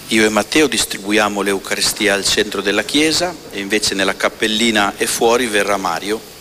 Io e Matteo distribuiamo l'Eucaristia al centro della chiesa e invece nella cappellina e fuori verrà Mario.